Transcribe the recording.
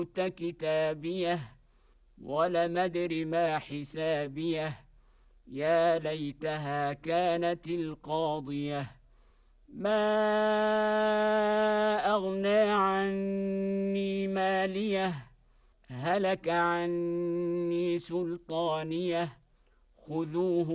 كتابيه ولم أدر ما حسابيه يا ليتها كانت القاضية ما أغنى عني ماليه هلك عني سلطانيه خذوه